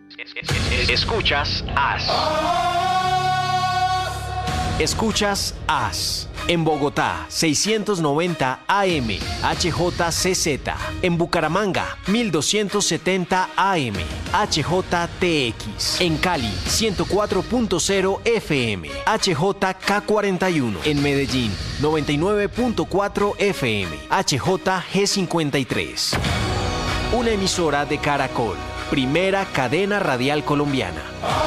Escuchas AS. Escuchas AS. En Bogotá, 690 AM, HJCZ. En Bucaramanga, 1270 AM, HJTX. En Cali, 104.0 FM, HJK41. En Medellín, 99.4 FM, HJG53. Una emisora de Caracol, primera cadena radial colombiana.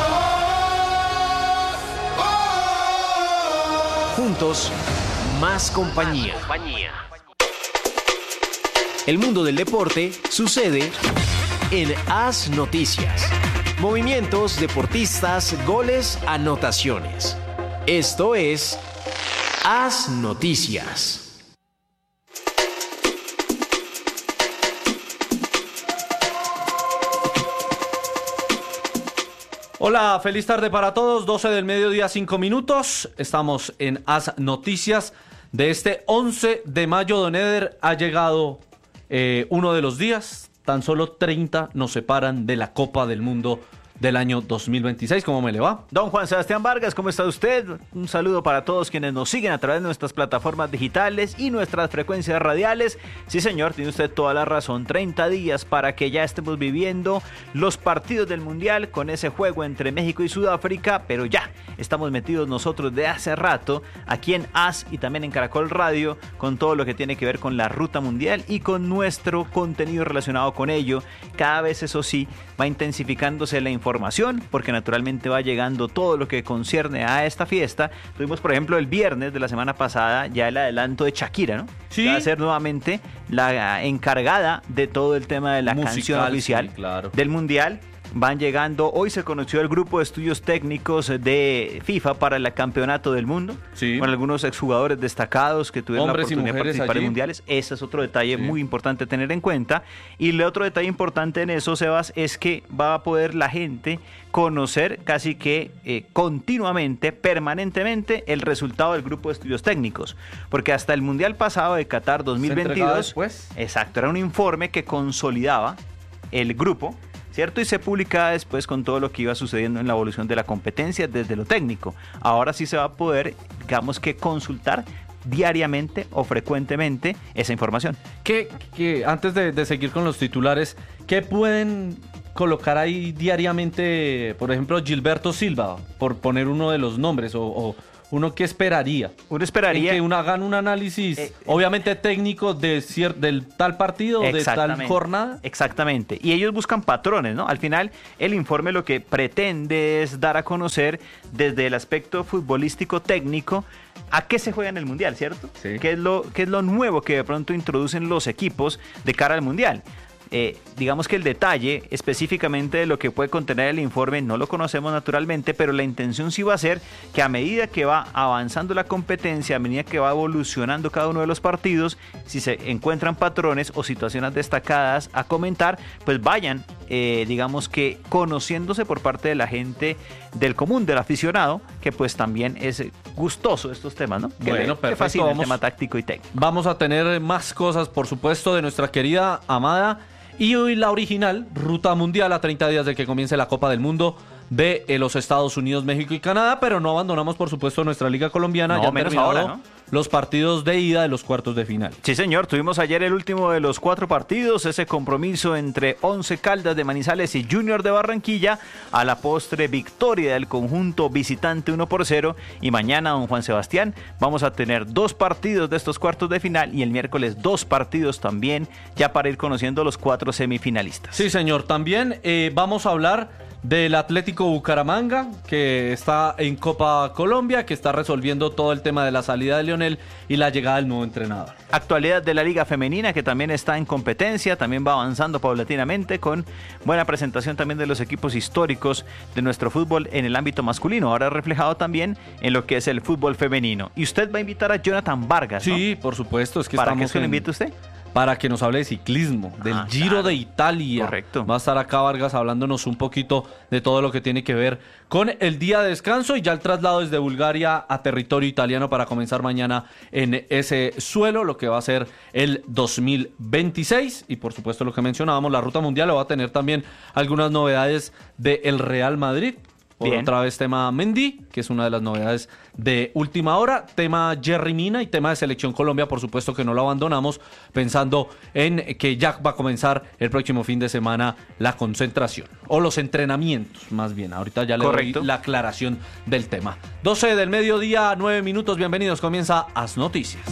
Juntos, más compañía. El mundo del deporte sucede en AS Noticias. Movimientos, deportistas, goles, anotaciones. Esto es AS Noticias. Hola, feliz tarde para todos, 12 del mediodía, 5 minutos. Estamos en AS Noticias de este 11 de mayo. Don Eder, ha llegado uno de los días. Tan solo 30 nos separan de la Copa del Mundo del año 2026. ¿Cómo me le va? Don Juan Sebastián Vargas, ¿cómo está usted? Un saludo para todos quienes nos siguen a través de nuestras plataformas digitales y nuestras frecuencias radiales. Sí, señor, tiene usted toda la razón. 30 días para que ya estemos viviendo los partidos del Mundial con ese juego entre México y Sudáfrica, pero ya estamos metidos nosotros de hace rato aquí en AS y también en Caracol Radio con todo lo que tiene que ver con la ruta mundial y con nuestro contenido relacionado con ello. Cada vez, eso sí, va intensificándose la información porque naturalmente va llegando todo lo que concierne a esta fiesta. Tuvimos, por ejemplo, el viernes de la semana pasada ya el adelanto de Shakira, ¿no? Sí. Va a ser nuevamente la encargada de todo el tema de la musical, canción oficial, sí, claro, del Mundial. Van llegando, hoy se conoció el grupo de estudios técnicos de FIFA para el campeonato del mundo, sí, con algunos exjugadores destacados que tuvieron la oportunidad de participar en mundiales. Ese es otro detalle muy importante a tener en cuenta. Y el otro detalle importante en eso, Sebas, es que va a poder la gente conocer casi que continuamente, permanentemente, el resultado del grupo de estudios técnicos. Porque hasta el Mundial pasado de Qatar 2022, exacto, era un informe que consolidaba el grupo, ¿cierto? Y se publicaba después con todo lo que iba sucediendo en la evolución de la competencia desde lo técnico. Ahora sí se va a poder, digamos que, consultar diariamente o frecuentemente esa información. Que antes de seguir con los titulares, ¿qué pueden colocar ahí diariamente? Por ejemplo, Gilberto Silva, por poner uno de los nombres, o ¿uno qué esperaría? Uno esperaría que hagan un análisis, obviamente técnico, del tal partido, de tal jornada. Exactamente. Y ellos buscan patrones, ¿no? Al final, el informe lo que pretende es dar a conocer desde el aspecto futbolístico técnico a qué se juega en el Mundial, ¿cierto? Sí. ¿Qué es lo nuevo que de pronto introducen los equipos de cara al Mundial? Digamos que el detalle específicamente de lo que puede contener el informe no lo conocemos naturalmente, pero la intención sí va a ser que a medida que va avanzando la competencia, a medida que va evolucionando cada uno de los partidos, si se encuentran patrones o situaciones destacadas a comentar, pues vayan, digamos que conociéndose por parte de la gente del común, del aficionado, que pues también es gustoso estos temas, ¿no? Bueno, perfecto. Que fascina el tema táctico y técnico. Vamos a tener más cosas, por supuesto, de nuestra querida, amada y hoy la original Ruta Mundial a 30 días de que comience la Copa del Mundo de los Estados Unidos, México y Canadá, pero no abandonamos, por supuesto, nuestra Liga Colombiana. No, ya menos terminado ahora, ¿no? Los partidos de ida de los cuartos de final. Sí, señor, tuvimos ayer el último de los 4 partidos, ese compromiso entre Once Caldas de Manizales y Junior de Barranquilla, a la postre victoria del conjunto visitante 1-0, y mañana, don Juan Sebastián, vamos a tener 2 partidos de estos cuartos de final y el miércoles 2 partidos también, ya para ir conociendo los 4 semifinalistas. Sí, señor, también vamos a hablar del Atlético Bucaramanga, que está en Copa Colombia, que está resolviendo todo el tema de la salida de Lionel y la llegada del nuevo entrenador. Actualidad de la Liga Femenina, que también está en competencia, también va avanzando paulatinamente, con buena presentación también de los equipos históricos de nuestro fútbol en el ámbito masculino, ahora reflejado también en lo que es el fútbol femenino. Y usted va a invitar a Jonathan Vargas, ¿no? Sí, por supuesto. Es que ¿Para estamos qué se lo invita usted? para que nos hable de ciclismo, del Giro de Italia. Correcto. Va a estar acá Vargas hablándonos un poquito de todo lo que tiene que ver con el día de descanso y ya el traslado desde Bulgaria a territorio italiano para comenzar mañana en ese suelo, lo que va a ser el 2026. Y por supuesto lo que mencionábamos, la ruta mundial va a tener también algunas novedades del Real Madrid. Otra vez tema Mendy, que es una de las novedades de última hora, tema Yerry Mina y tema de Selección Colombia, por supuesto que no lo abandonamos, pensando en que ya va a comenzar el próximo fin de semana la concentración, o los entrenamientos más bien, ahorita ya le doy la aclaración del tema. 12 del mediodía, 9 minutos, bienvenidos, comienza AS Noticias.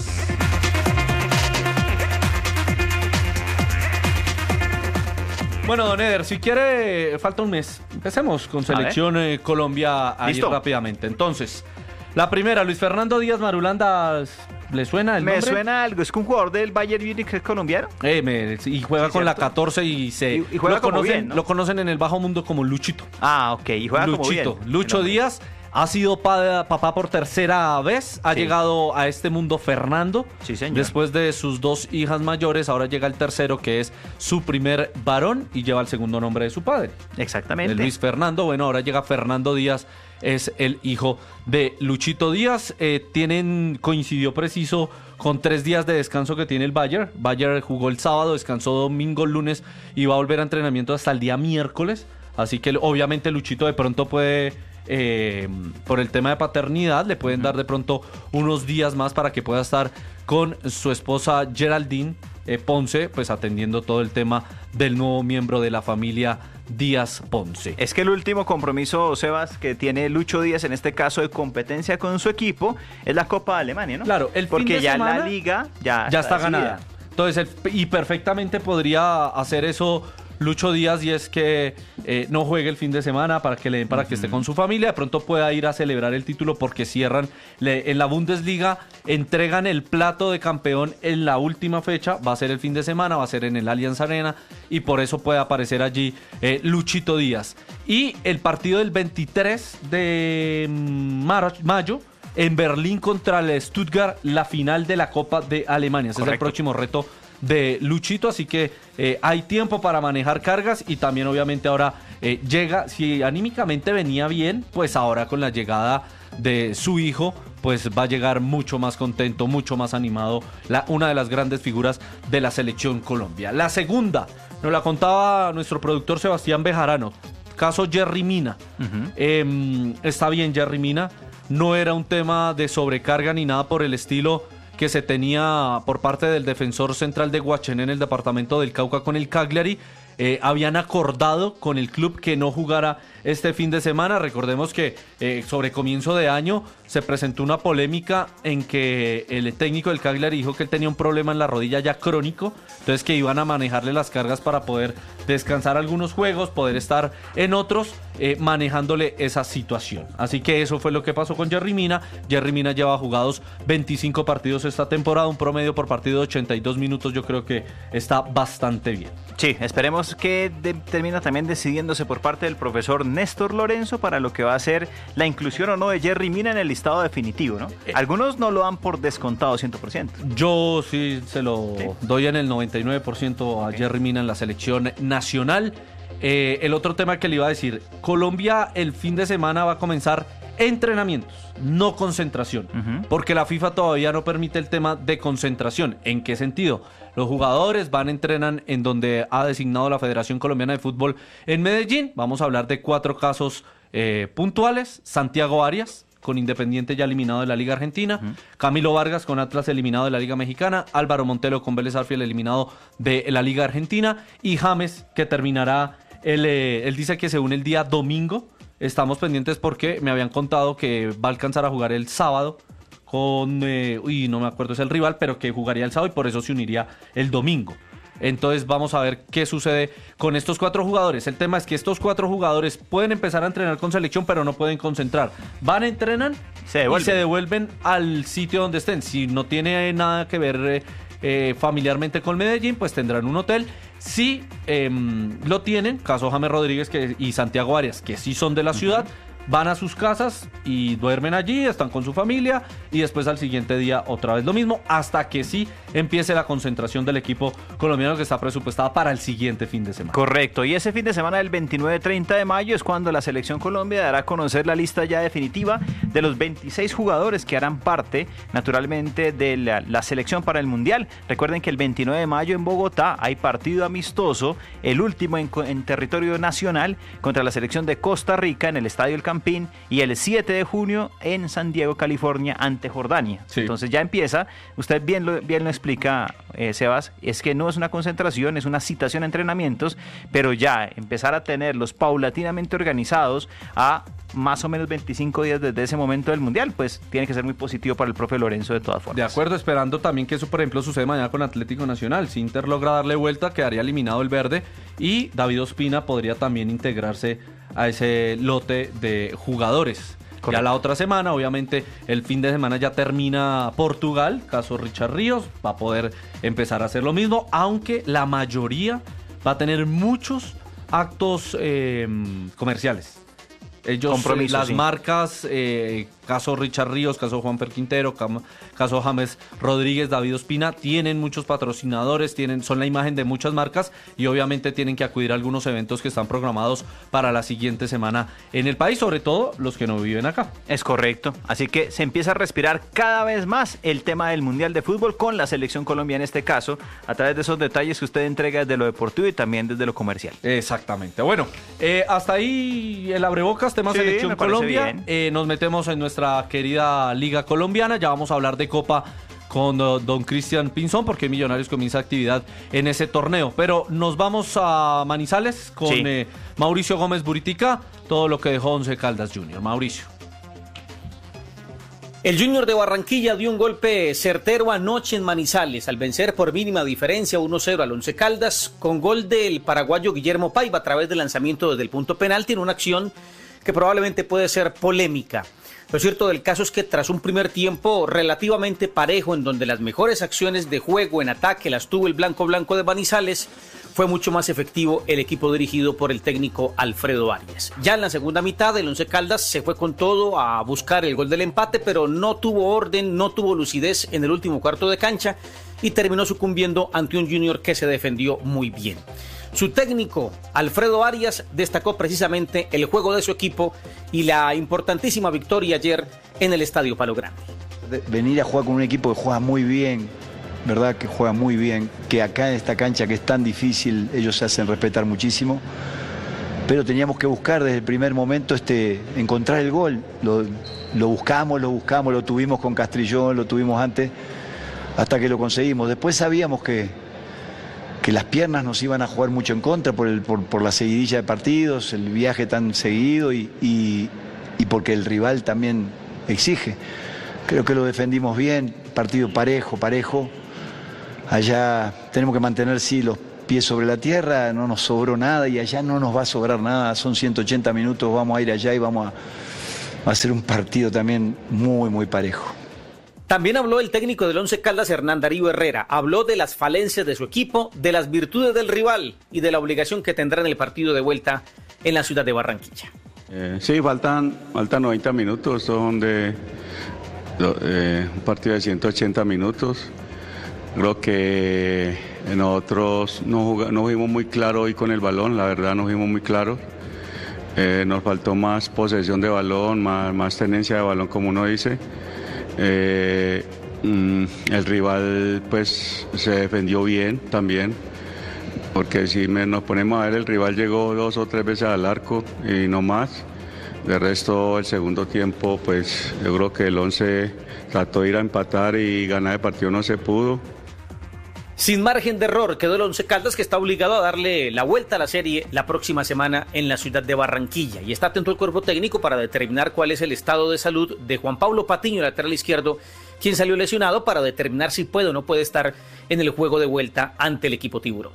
Bueno, don Eder, si quiere, falta un mes. Empecemos con Selección Colombia ahí rápidamente. Entonces, la primera, Luis Fernando Díaz Marulanda, ¿le suena el nombre? Me suena algo, es que un jugador del Bayern Múnich que es colombiano. Y juega con la 14 y juega como bien, ¿no? Lo conocen en el bajo mundo como Luchito. Ah, ok, y juega Luchito, como bien. Lucho Díaz. Ha sido papá por tercera vez. Ha llegado a este mundo Fernando. Sí, señor. Después de sus 2 hijas mayores, ahora llega el tercero, que es su primer varón, y lleva el segundo nombre de su padre. Exactamente. Luis Fernando. Bueno, ahora llega Fernando Díaz, es el hijo de Luchito Díaz. Coincidió preciso con 3 días de descanso que tiene el Bayern. Bayern jugó el sábado, descansó domingo, lunes y va a volver a entrenamiento hasta el día miércoles. Así que obviamente Luchito de pronto puede... por el tema de paternidad le pueden dar de pronto unos días más para que pueda estar con su esposa Geraldine Ponce, pues atendiendo todo el tema del nuevo miembro de la familia Díaz Ponce. Es que el último compromiso, Sebas, que tiene Lucho Díaz en este caso de competencia con su equipo es la Copa de Alemania, ¿no? Claro, porque fin de ya semana, la liga ya está ganada. Entonces, y perfectamente podría hacer eso Lucho Díaz, y es que no juegue el fin de semana para que le den para que esté con su familia, de pronto pueda ir a celebrar el título porque cierran en la Bundesliga, entregan el plato de campeón en la última fecha, va a ser el fin de semana, va a ser en el Allianz Arena y por eso puede aparecer allí Luchito Díaz. Y el partido del 23 de mayo en Berlín contra el Stuttgart, la final de la Copa de Alemania. Ese es el próximo reto de Luchito, así que hay tiempo para manejar cargas y también obviamente ahora llega, si anímicamente venía bien, pues ahora con la llegada de su hijo, pues va a llegar mucho más contento, mucho más animado, una de las grandes figuras de la Selección Colombia. La segunda, nos la contaba nuestro productor Sebastián Bejarano, caso Yerry Mina. Está bien Yerry Mina, no era un tema de sobrecarga ni nada por el estilo que se tenía por parte del defensor central de Guachené en el departamento del Cauca con el Cagliari. Habían acordado con el club que no jugara este fin de semana. Recordemos que sobre comienzo de año se presentó una polémica en que el técnico del Cagliari dijo que él tenía un problema en la rodilla ya crónico, entonces que iban a manejarle las cargas para poder descansar algunos juegos, poder estar en otros, manejándole esa situación. Así que eso fue lo que pasó con Yerry Mina. Yerry Mina lleva jugados 25 partidos esta temporada, un promedio por partido de 82 minutos, yo creo que está bastante bien. Sí, esperemos que termina también decidiéndose por parte del profesor Néstor Lorenzo para lo que va a ser la inclusión o no de Yerry Mina en el listado definitivo, ¿no? Algunos no lo dan por descontado 100%. Yo sí se lo doy en el 99% a Yerry Mina en la selección nacional. El otro tema que le iba a decir, Colombia el fin de semana va a comenzar entrenamientos, no concentración, porque la FIFA todavía no permite el tema de concentración. ¿En qué sentido? Los jugadores entrenan en donde ha designado la Federación Colombiana de Fútbol en Medellín. Vamos a hablar de 4 casos puntuales. Santiago Arias, con Independiente ya eliminado de la Liga Argentina, Camilo Vargas con Atlas eliminado de la Liga Mexicana, Álvaro Montelo con Vélez Sarsfield eliminado de la Liga Argentina, y James, que terminará, él dice que se une el día domingo. Estamos pendientes porque me habían contado que va a alcanzar a jugar el sábado con, no me acuerdo es el rival, pero que jugaría el sábado y por eso se uniría el domingo. Entonces vamos a ver qué sucede con estos 4 jugadores. El tema es que estos 4 jugadores pueden empezar a entrenar con selección, pero no pueden concentrar. Van, entrenan y se devuelven al sitio donde estén. Si no tiene nada que ver familiarmente con Medellín, pues tendrán un hotel. Si lo tienen, caso James Rodríguez y Santiago Arias, que sí son de la ciudad, van a sus casas y duermen allí, están con su familia y después al siguiente día otra vez lo mismo, hasta que sí empiece la concentración del equipo colombiano que está presupuestada para el siguiente fin de semana. Correcto, y ese fin de semana del 29-30 de mayo es cuando la Selección Colombia dará a conocer la lista ya definitiva de los 26 jugadores que harán parte naturalmente de la selección para el Mundial. Recuerden que el 29 de mayo en Bogotá hay partido amistoso, el último en territorio nacional contra la selección de Costa Rica en el Estadio El Campín, y el 7 de junio en San Diego, California, ante Jordania. Sí. Entonces ya empieza, usted bien lo explica, Sebas, es que no es una concentración, es una citación a entrenamientos, pero ya empezar a tenerlos paulatinamente organizados a más o menos 25 días desde ese momento del Mundial, pues tiene que ser muy positivo para el profe Lorenzo de todas formas. De acuerdo, esperando también que eso, por ejemplo, suceda mañana con Atlético Nacional. Si Inter logra darle vuelta, quedaría eliminado el verde y David Ospina podría también integrarse a ese lote de jugadores. Correcto. Ya la otra semana, obviamente, el fin de semana ya termina Portugal, caso Richard Ríos, va a poder empezar a hacer lo mismo, aunque la mayoría va a tener muchos actos comerciales. Ellos, las marcas, caso Richard Ríos, caso Juanfer Quintero, caso James Rodríguez, David Ospina, tienen muchos patrocinadores, son la imagen de muchas marcas y obviamente tienen que acudir a algunos eventos que están programados para la siguiente semana en el país, sobre todo los que no viven acá. Es correcto, así que se empieza a respirar cada vez más el tema del Mundial de Fútbol con la Selección Colombia en este caso, a través de esos detalles que usted entrega desde lo deportivo y también desde lo comercial. Exactamente, bueno, hasta ahí el abrebocas, tema Selección Colombia. Nos metemos en nuestra querida Liga Colombiana, ya vamos a hablar de Copa con don Cristian Pinzón, porque Millonarios comienza actividad en ese torneo. Pero nos vamos a Manizales con Mauricio Gómez Buritica, todo lo que dejó Once Caldas Junior. Mauricio. El Junior de Barranquilla dio un golpe certero anoche en Manizales al vencer por mínima diferencia 1-0 al Once Caldas con gol del paraguayo Guillermo Paiva a través del lanzamiento desde el punto penalti en una acción que probablemente puede ser polémica. Lo cierto del caso es que tras un primer tiempo relativamente parejo en donde las mejores acciones de juego en ataque las tuvo el blanco de Manizales, fue mucho más efectivo el equipo dirigido por el técnico Alfredo Arias. Ya en la segunda mitad el Once Caldas se fue con todo a buscar el gol del empate, pero no tuvo orden, no tuvo lucidez en el último cuarto de cancha y terminó sucumbiendo ante un Junior que se defendió muy bien. Su técnico, Alfredo Arias, destacó precisamente el juego de su equipo y la importantísima victoria ayer en el Estadio Palo Grande. Venir a jugar con un equipo que juega muy bien, ¿verdad? Que juega muy bien, que acá en esta cancha que es tan difícil, ellos se hacen respetar muchísimo, pero teníamos que buscar desde el primer momento encontrar el gol. Lo buscamos, lo tuvimos con Castrillón, lo tuvimos antes, hasta que lo conseguimos. Después sabíamos que las piernas nos iban a jugar mucho en contra por la seguidilla de partidos, el viaje tan seguido y porque el rival también exige. Creo que lo defendimos bien, partido parejo. Allá tenemos que mantener, sí, los pies sobre la tierra, no nos sobró nada y allá no nos va a sobrar nada. Son 180 minutos, vamos a ir allá y vamos a hacer un partido también muy parejo. También habló el técnico del Once Caldas, Hernán Darío Herrera. Habló de las falencias de su equipo, de las virtudes del rival y de la obligación que tendrá en el partido de vuelta en la ciudad de Barranquilla. Sí, faltan 90 minutos, son de un partido de 180 minutos. Creo que nosotros no fuimos muy claros hoy con el balón, la verdad no fuimos muy claros. Nos faltó más posesión de balón, más tenencia de balón, como uno dice. El rival pues se defendió bien también, porque si nos ponemos a ver, el rival llegó 2 o 3 veces al arco y no más. De resto, el segundo tiempo, pues yo creo que el Once trató de ir a empatar y ganar el partido, no se pudo. Sin margen de error quedó el Once Caldas, que está obligado a darle la vuelta a la serie la próxima semana en la ciudad de Barranquilla. Y está atento el cuerpo técnico para determinar cuál es el estado de salud de Juan Pablo Patiño, lateral izquierdo, quien salió lesionado, para determinar si puede o no puede estar en el juego de vuelta ante el equipo Tiburón.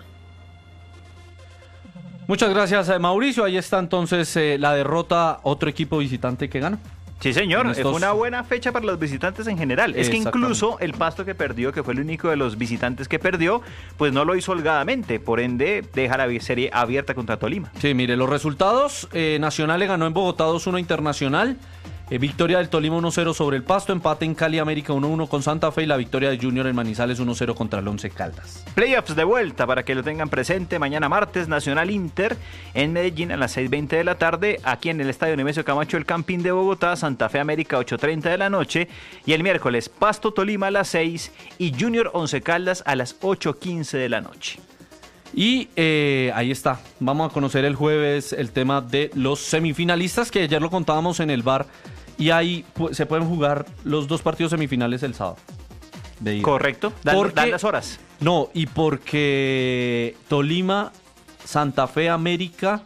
Muchas gracias, Mauricio. Ahí está entonces la derrota, otro equipo visitante que gana. Sí, señor, fue una buena fecha para los visitantes en general. Es que incluso el Pasto que perdió, que fue el único de los visitantes que perdió, pues no lo hizo holgadamente, por ende deja la serie abierta contra Tolima. Sí, mire, los resultados, Nacional le ganó en Bogotá 2-1 Internacional, victoria del Tolima 1-0 sobre el Pasto, empate en Cali América 1-1 con Santa Fe y la victoria de Junior en Manizales 1-0 contra el Once Caldas. Playoffs de vuelta para que lo tengan presente mañana martes, Nacional Inter en Medellín a las 6:20 de la tarde, aquí en el Estadio Nemesio Camacho el Campín de Bogotá, Santa Fe América 8:30 de la noche y el miércoles Pasto Tolima a las 6 y Junior Once Caldas a las 8:15 de la noche. Y ahí está, vamos a conocer el jueves el tema de los semifinalistas que ayer lo contábamos en el bar. Y ahí se pueden jugar los 2 partidos semifinales el sábado. Correcto, dan las horas. No, y porque Tolima, Santa Fe, América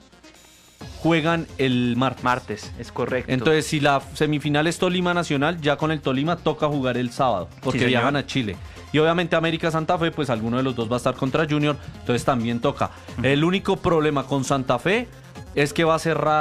juegan el martes. Martes, es correcto. Entonces, si la semifinal es Tolima Nacional, ya con el Tolima toca jugar el sábado, porque viajan a Chile. Y obviamente América Santa Fe, pues alguno de los dos va a estar contra Junior, entonces también toca. El único problema con Santa Fe es que va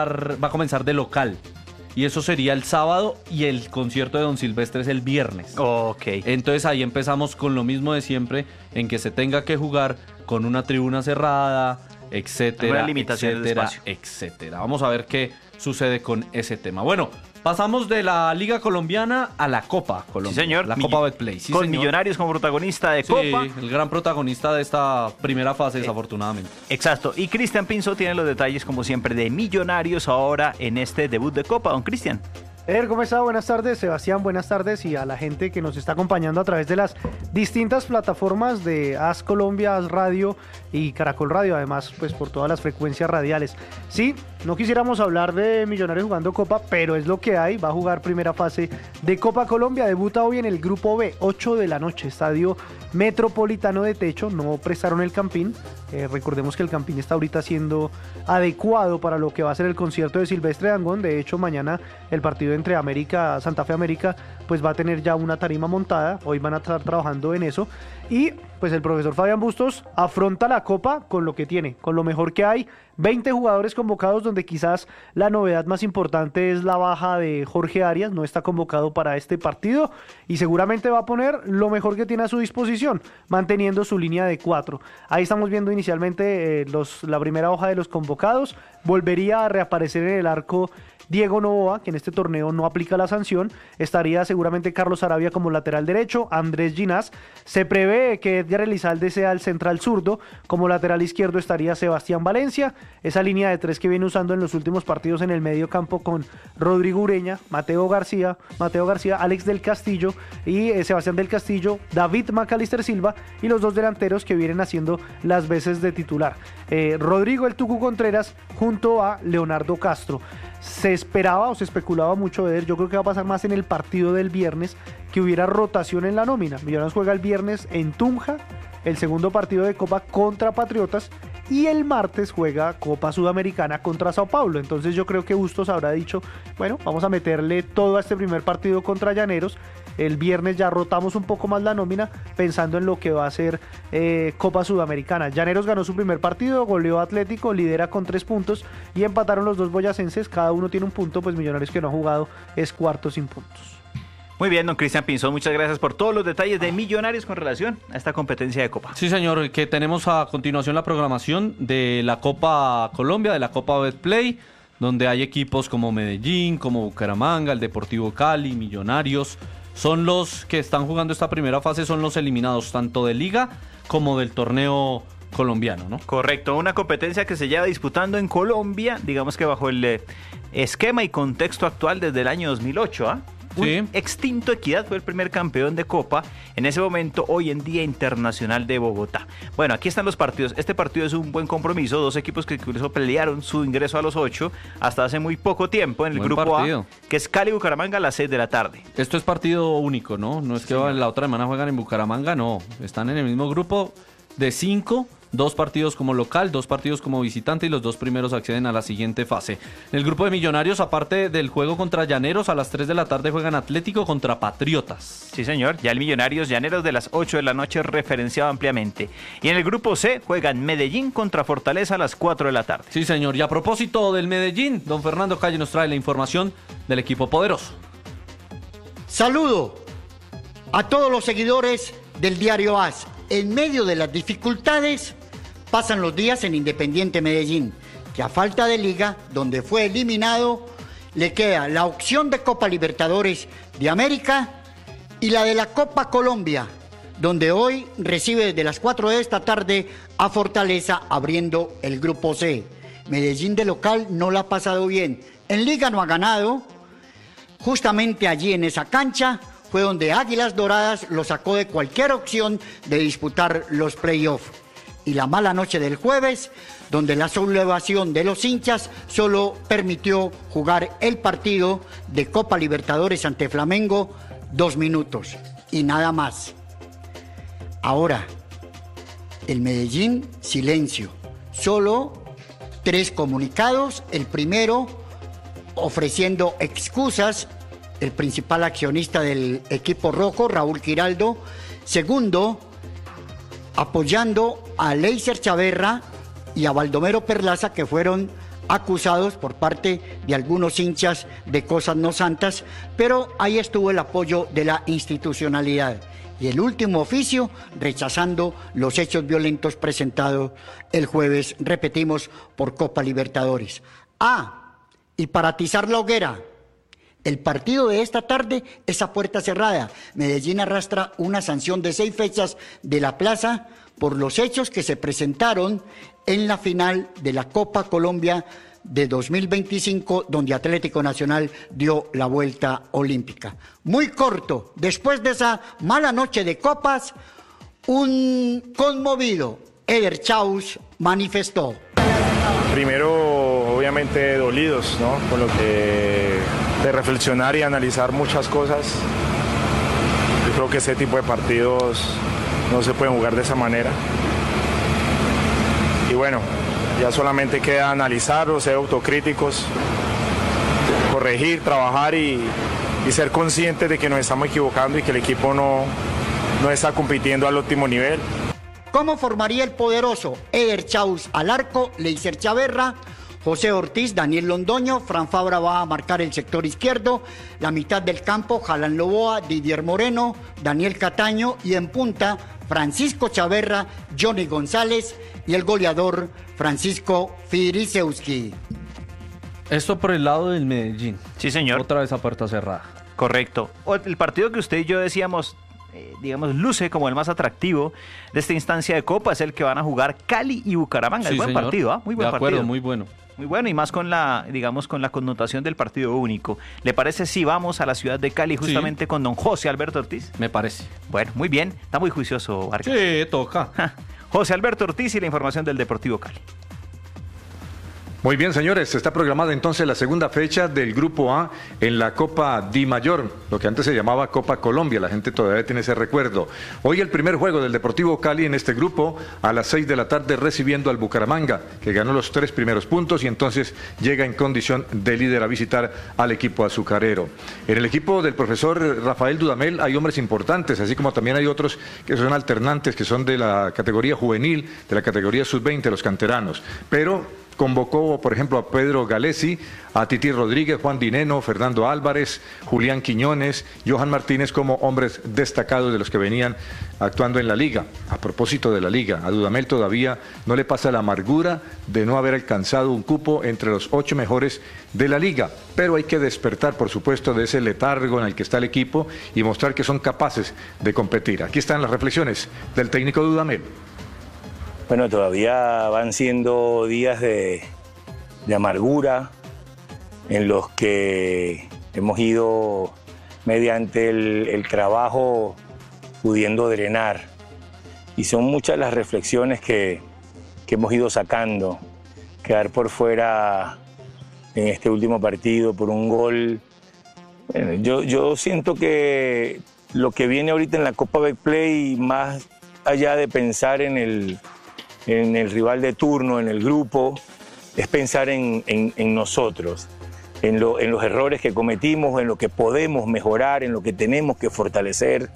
a comenzar de local. Y eso sería el sábado y el concierto de Don Silvestre es el viernes. Ok. Entonces ahí empezamos con lo mismo de siempre, en que se tenga que jugar con una tribuna cerrada, etcétera, una limitación de espacio, etcétera. Vamos a ver qué sucede con ese tema. Bueno, pasamos de la Liga Colombiana a la Copa Colombia. Sí, señor. La Copa Betplay. Sí, con señor. Millonarios como protagonista de Copa. Sí, el gran protagonista de esta primera fase, desafortunadamente. Exacto. Y Cristian Pinzo tiene los detalles, como siempre, de Millonarios ahora en este debut de Copa. Don Cristian. ¿Cómo está? Buenas tardes, Sebastián, buenas tardes y a la gente que nos está acompañando a través de las distintas plataformas de AS Colombia, AS Radio y Caracol Radio, además pues por todas las frecuencias radiales. Sí, no quisiéramos hablar de Millonarios jugando Copa, pero es lo que hay, va a jugar primera fase de Copa Colombia, debuta hoy en el Grupo B, 8 de la noche, Estadio Metropolitano de techo, no prestaron el Campín, recordemos que el Campín está ahorita siendo adecuado para lo que va a ser el concierto de Silvestre Dangond. De hecho mañana el partido entre Santa Fe América pues va a tener ya una tarima montada, hoy van a estar trabajando en eso y pues el profesor Fabián Bustos afronta la Copa con lo que tiene, con lo mejor que hay, 20 jugadores convocados donde quizás la novedad más importante es la baja de Jorge Arias, no está convocado para este partido y seguramente va a poner lo mejor que tiene a su disposición, manteniendo su línea de 4. Ahí estamos viendo inicialmente la primera hoja de los convocados, volvería a reaparecer en el arco Diego Novoa, que en este torneo no aplica la sanción, estaría seguramente Carlos Arabia como lateral derecho, Andrés Ginás, se prevé que Edgar Elizalde sea el central zurdo, como lateral izquierdo estaría Sebastián Valencia, esa línea de 3 que viene usando en los últimos partidos en el medio campo con Rodrigo Ureña, Mateo García, Alex del Castillo y Sebastián del Castillo, David Macalister Silva y los 2 delanteros que vienen haciendo las veces de titular, Rodrigo el Tucu Contreras junto a Leonardo Castro. Se esperaba o se especulaba mucho, Eder, yo creo que va a pasar más en el partido del viernes, que hubiera rotación en la nómina. Millonarios juega el viernes en Tunja, el segundo partido de Copa contra Patriotas, y el martes juega Copa Sudamericana contra Sao Paulo. Entonces yo creo que Bustos habrá dicho, bueno, vamos a meterle todo a este primer partido contra Llaneros. El viernes ya rotamos un poco más la nómina pensando en lo que va a ser Copa Sudamericana. Llaneros ganó su primer partido, goleó a Atlético, lidera con 3 puntos y empataron los 2 boyacenses, cada uno tiene un punto, pues Millonarios que no ha jugado es cuarto sin puntos. Muy bien, don Cristian Pinzón, muchas gracias por todos los detalles de Millonarios con relación a esta competencia de Copa. Sí, señor, que tenemos a continuación la programación de la Copa Colombia, de la Copa Betplay, donde hay equipos como Medellín, como Bucaramanga, el Deportivo Cali, Millonarios. Son los que están jugando esta primera fase, son los eliminados tanto de Liga como del torneo colombiano, ¿no? Correcto, una competencia que se lleva disputando en Colombia, digamos que bajo el esquema y contexto actual desde el año 2008, ¿ah? Sí. Un extinto Equidad fue el primer campeón de Copa en ese momento, hoy en día Internacional de Bogotá. Bueno, aquí están los partidos. Este partido es un buen compromiso, 2 equipos que incluso pelearon su ingreso a los 8 hasta hace muy poco tiempo en el buen grupo partido. A, que es Cali Bucaramanga a las 6 de la tarde. Esto es partido único, ¿no? No es que la otra semana juegan en Bucaramanga, no. Están en el mismo grupo de 5. 2 partidos como local, 2 partidos como visitante y los 2 primeros acceden a la siguiente fase. En el grupo de Millonarios, aparte del juego contra Llaneros, a las 3 de la tarde juegan Atlético contra Patriotas. Sí, señor. Ya el Millonarios Llaneros de las 8 de la noche referenciado ampliamente. Y en el grupo C juegan Medellín contra Fortaleza a las 4 de la tarde. Sí, señor. Y a propósito del Medellín, don Fernando Calle nos trae la información del equipo poderoso. Saludo a todos los seguidores del diario AS. En medio de las dificultades, pasan los días en Independiente Medellín, que a falta de liga, donde fue eliminado, le queda la opción de Copa Libertadores de América y la de la Copa Colombia, donde hoy recibe desde las 4 de esta tarde a Fortaleza, abriendo el grupo C. Medellín de local no la ha pasado bien. En liga no ha ganado. Justamente allí en esa cancha fue donde Águilas Doradas lo sacó de cualquier opción de disputar los playoffs. Y la mala noche del jueves, donde la sublevación de los hinchas solo permitió jugar el partido de Copa Libertadores ante Flamengo 2 minutos y nada más. Ahora, el Medellín, silencio. Solo 3 comunicados. El primero, ofreciendo excusas, el principal accionista del equipo rojo, Raúl Giraldo. Segundo, apoyando a Leiser Chaverra y a Baldomero Perlaza, que fueron acusados por parte de algunos hinchas de cosas no santas, pero ahí estuvo el apoyo de la institucionalidad. Y el último oficio, rechazando los hechos violentos presentados el jueves, repetimos, por Copa Libertadores. Y para atizar la hoguera, el partido de esta tarde es a puerta cerrada. Medellín arrastra una sanción de 6 fechas de la plaza por los hechos que se presentaron en la final de la Copa Colombia de 2025, donde Atlético Nacional dio la vuelta olímpica. Muy corto, después de esa mala noche de copas, un conmovido Eder Chaus manifestó. Primero, obviamente dolidos, ¿no? Con lo que de reflexionar y analizar muchas cosas. Yo creo que ese tipo de partidos no se pueden jugar de esa manera. Y bueno, ya solamente queda analizarlo, ser autocríticos, corregir, trabajar y ser conscientes de que nos estamos equivocando y que el equipo no está compitiendo al óptimo nivel. ¿Cómo formaría el poderoso Eder Chaus al arco? Leiser Chaverra, José Ortiz, Daniel Londoño, Fran Fabra va a marcar el sector izquierdo, la mitad del campo, Jalan Loboa, Didier Moreno, Daniel Cataño y en punta, Francisco Chaverra, Johnny González y el goleador Francisco Firisewski. Esto por el lado del Medellín. Sí, señor. Otra vez a puerta cerrada. Correcto. El partido que usted y yo decíamos, luce como el más atractivo de esta instancia de Copa, es el que van a jugar Cali y Bucaramanga. Sí, es buen señor. Partido, ¿ah? Muy buen partido. De acuerdo, muy bueno. Muy bueno, y más con la connotación del partido único. ¿Le parece si vamos a la ciudad de Cali justamente con don José Alberto Ortiz? Me parece. Bueno, muy bien. Está muy juicioso, Vargas. Sí, toca. José Alberto Ortiz y la información del Deportivo Cali. Muy bien, señores, está programada entonces la segunda fecha del Grupo A en la Copa Di Mayor, lo que antes se llamaba Copa Colombia, la gente todavía tiene ese recuerdo. Hoy el primer juego del Deportivo Cali en este grupo, a las 6 de la tarde recibiendo al Bucaramanga, que ganó los 3 primeros puntos y entonces llega en condición de líder a visitar al equipo azucarero. En el equipo del profesor Rafael Dudamel hay hombres importantes, así como también hay otros que son alternantes, que son de la categoría juvenil, de la categoría sub-20, los canteranos, pero convocó, por ejemplo, a Pedro Galesi, a Titi Rodríguez, Juan Dineno, Fernando Álvarez, Julián Quiñones, Johan Martínez como hombres destacados de los que venían actuando en la liga. A propósito de la liga, a Dudamel todavía no le pasa la amargura de no haber alcanzado un cupo entre los 8 mejores de la liga, pero hay que despertar, por supuesto, de ese letargo en el que está el equipo y mostrar que son capaces de competir. Aquí están las reflexiones del técnico Dudamel. Bueno, todavía van siendo días de amargura en los que hemos ido mediante el trabajo pudiendo drenar. Y son muchas las reflexiones que hemos ido sacando. Quedar por fuera en este último partido por un gol. Bueno, yo siento que lo que viene ahorita en la Copa Betplay, más allá de pensar en el rival de turno, en el grupo, es pensar en nosotros, en los errores que cometimos, en lo que podemos mejorar, en lo que tenemos que fortalecer,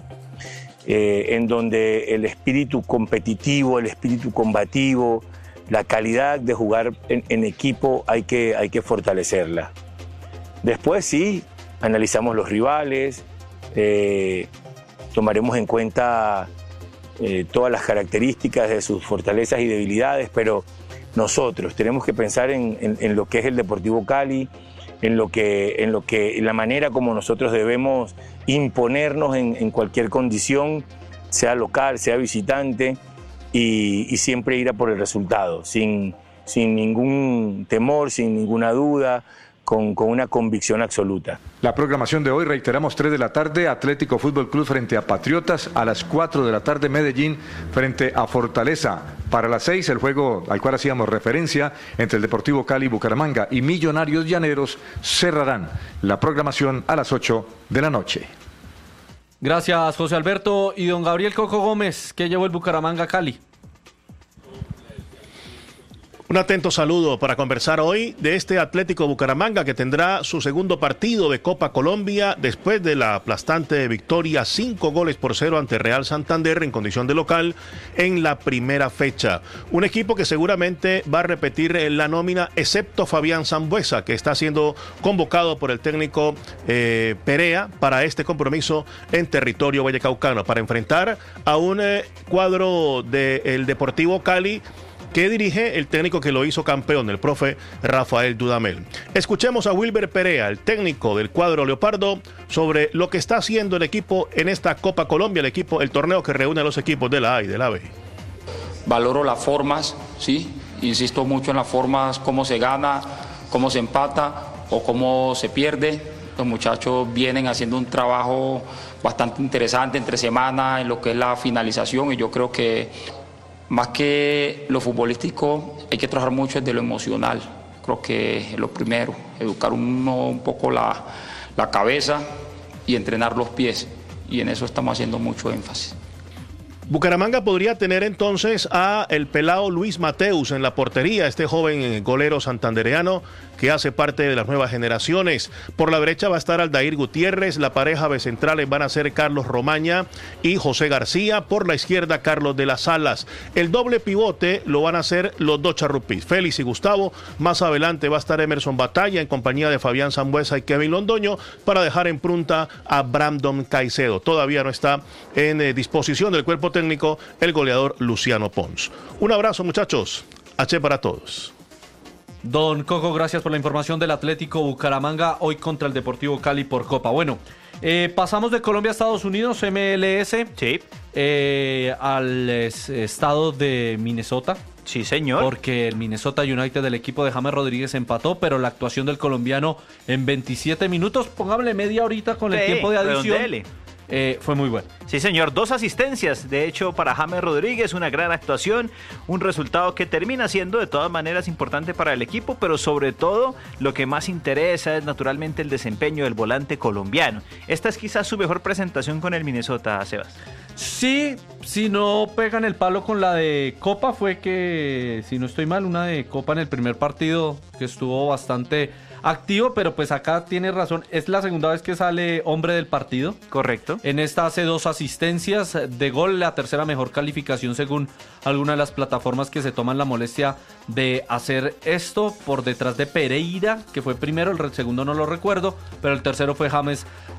en donde el espíritu competitivo, el espíritu combativo, la calidad de jugar en equipo hay que fortalecerla. Después sí, analizamos los rivales, tomaremos en cuenta todas las características de sus fortalezas y debilidades, pero nosotros tenemos que pensar en lo que es el Deportivo Cali, en la manera como nosotros debemos imponernos en cualquier condición, sea local, sea visitante, y siempre ir a por el resultado, sin ningún temor, sin ninguna duda, con una convicción absoluta. La programación de hoy, reiteramos, 3 de la tarde, Atlético Fútbol Club frente a Patriotas, a las 4 de la tarde, Medellín frente a Fortaleza. Para las 6, el juego al cual hacíamos referencia entre el Deportivo Cali, Bucaramanga y Millonarios Llaneros cerrarán la programación a las 8 de la noche. Gracias, José Alberto. Y don Gabriel Coco Gómez, ¿qué llevó el Bucaramanga a Cali? Un atento saludo para conversar hoy de este Atlético Bucaramanga que tendrá su segundo partido de Copa Colombia después de la aplastante victoria 5-0 ante Real Santander en condición de local en la primera fecha. Un equipo que seguramente va a repetir la nómina excepto Fabián Sambueza, que está siendo convocado por el técnico Perea para este compromiso en territorio vallecaucano, para enfrentar a un cuadro del Deportivo Cali que dirige el técnico que lo hizo campeón, el profe Rafael Dudamel. Escuchemos a Wilber Perea, el técnico del cuadro Leopardo, sobre lo que está haciendo el equipo en esta Copa Colombia, el torneo que reúne a los equipos de la A y de la B. Valoro las formas, sí, insisto mucho en las formas, cómo se gana, cómo se empata o cómo se pierde. Los muchachos vienen haciendo un trabajo bastante interesante entre semana en lo que es la finalización, y yo creo que más que lo futbolístico, hay que trabajar mucho desde lo emocional. Creo que es lo primero, educar un poco la cabeza y entrenar los pies. Y en eso estamos haciendo mucho énfasis. Bucaramanga podría tener entonces a el pelao Luis Mateus en la portería, este joven golero santandereano que hace parte de las nuevas generaciones. Por la derecha va a estar Aldair Gutiérrez, la pareja bicentrales van a ser Carlos Romaña y José García, por la izquierda Carlos de las Alas. El doble pivote lo van a hacer los dos charrupis, Félix y Gustavo. Más adelante va a estar Emerson Batalla en compañía de Fabián Sambueza y Kevin Londoño para dejar en punta a Brandon Caicedo. Todavía no está en disposición del cuerpo técnico el goleador Luciano Pons. Un abrazo, muchachos. H para todos. Don Coco, gracias por la información del Atlético Bucaramanga hoy contra el Deportivo Cali por Copa. Bueno, pasamos de Colombia a Estados Unidos, MLS, sí. Al estado de Minnesota. Sí, señor. Porque el Minnesota United del equipo de James Rodríguez empató, pero la actuación del colombiano en 27 minutos, pongámosle media horita con el tiempo de adición, fue muy bueno. Sí, señor, 2 asistencias, de hecho, para James Rodríguez, una gran actuación, un resultado que termina siendo de todas maneras importante para el equipo, pero sobre todo lo que más interesa es naturalmente el desempeño del volante colombiano. Esta es quizás su mejor presentación con el Minnesota, Sebas. Sí, si no pegan el palo con la de Copa, fue que, si no estoy mal, una de Copa en el primer partido que estuvo bastante activo, pero pues acá tiene razón, es la segunda vez que sale hombre del partido. Correcto. En esta hace 2 asistencias de gol, la tercera mejor calificación según alguna de las plataformas que se toman la molestia de hacer esto, por detrás de Pereira, que fue primero, el segundo no lo recuerdo, pero el tercero fue James